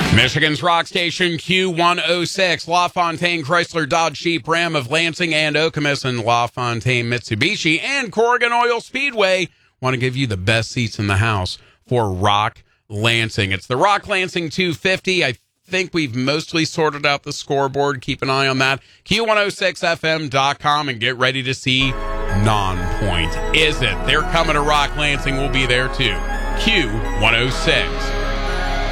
Michigan's rock station Q106, LaFontaine Chrysler Dodge Jeep Ram of Lansing and Okemos and LaFontaine Mitsubishi and Corrigan Oil Speedway want to give you the best seats in the house for Rock Lansing. It's the Rock Lansing 250. I think we've mostly sorted out the scoreboard. Keep an eye on that. Q106fm.com and get ready to see Non-Point. Is it? They're coming to Rock Lansing. We'll be there too. Q106.